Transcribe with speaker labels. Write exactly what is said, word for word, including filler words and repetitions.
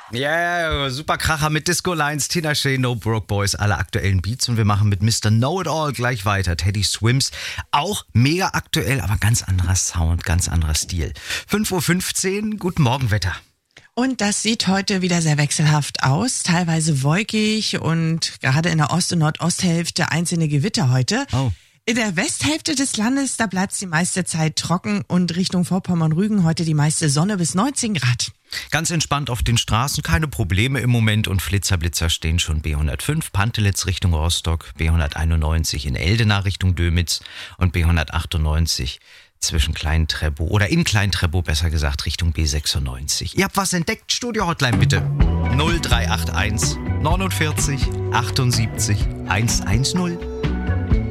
Speaker 1: Ja, yeah, super Kracher mit Disco Lines, Tina Shea, No Broke Boys, alle aktuellen Beats. Und wir machen mit Mister Know-It-All gleich weiter. Teddy Swims, auch mega aktuell, aber ganz anderer Sound, ganz anderer Stil. fünf Uhr fünfzehn, guten Morgen, Wetter.
Speaker 2: Und das sieht heute wieder sehr wechselhaft aus, teilweise wolkig und gerade in der Ost- und Nordosthälfte einzelne Gewitter heute.
Speaker 1: Oh.
Speaker 2: In der Westhälfte des Landes, da bleibt es die meiste Zeit trocken und Richtung Vorpommern-Rügen heute die meiste Sonne bis neunzehn Grad.
Speaker 1: Ganz entspannt auf den Straßen, keine Probleme im Moment und Flitzer-Blitzer stehen schon B hundertfünf, Pantelitz Richtung Rostock, B hunderteinundneunzig in Eldena Richtung Dömitz und B hundertachtundneunzig zwischen Klein-Treppow oder in Klein-Treppow besser gesagt Richtung B sechsundneunzig. Ihr habt was entdeckt? Studio-Hotline bitte. null drei acht eins neunundvierzig achtundsiebzig hundertzehn.